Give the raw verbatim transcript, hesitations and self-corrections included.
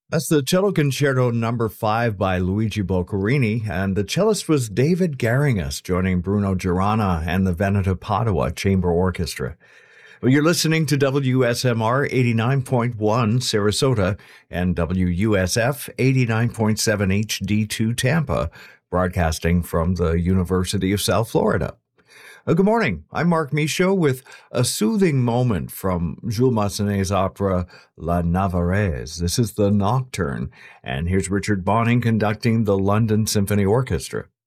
That's the Cello Concerto number five by Luigi Boccherini, and the cellist was David Garringas, joining Bruno Girana and the Veneto Padua Chamber Orchestra. Well, you're listening to W S M R eighty-nine point one Sarasota and W U S F eighty-nine point seven H D two Tampa, broadcasting from the University of South Florida. Uh, good morning. I'm Mark Michaud with a soothing moment from Jules Massenet's opera La Navarrese. This is the Nocturne, and here's Richard Bonning conducting the London Symphony Orchestra.